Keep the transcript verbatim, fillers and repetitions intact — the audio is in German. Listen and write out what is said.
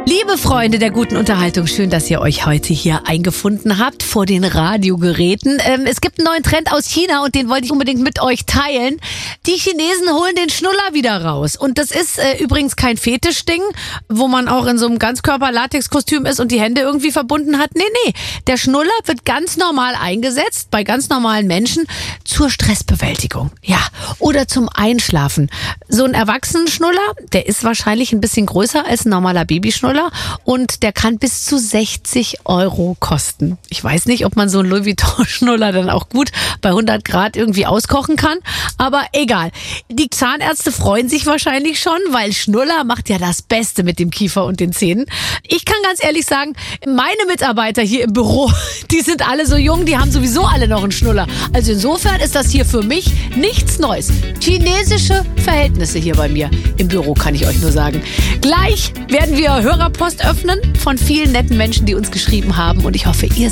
Liebe Freunde der guten Unterhaltung, schön, dass ihr euch heute hier eingefunden habt vor den Radiogeräten. Ähm, es gibt einen neuen Trend aus China und den wollte ich unbedingt mit euch teilen. Die Chinesen holen den Schnuller wieder raus. Und das ist äh, übrigens kein Fetischding, wo man auch in so einem Ganzkörper-Latex-Kostüm ist und die Hände irgendwie verbunden hat. Nee, nee, der Schnuller wird ganz normal eingesetzt bei ganz normalen Menschen zur Stressbewältigung. Ja, oder zum Einschlafen. So ein Erwachsenenschnuller, der ist wahrscheinlich ein bisschen größer als ein normaler Babyschnuller. Und der kann bis zu sechzig Euro kosten. Ich weiß nicht, ob man so einen Louis Vuitton-Schnuller dann auch gut bei hundert Grad irgendwie auskochen kann. Aber egal. Die Zahnärzte freuen sich wahrscheinlich schon, weil Schnuller macht ja das Beste mit dem Kiefer und den Zähnen. Ich kann ganz ehrlich sagen, meine Mitarbeiter hier im Büro, die sind alle so jung, die haben sowieso alle noch einen Schnuller. Also insofern ist das hier für mich nichts Neues. Chinesische Verhältnisse hier bei mir im Büro, kann ich euch nur sagen. Gleich werden wir Hörerpost öffnen von vielen netten Menschen, die uns geschrieben haben. Und ich hoffe, ihr seid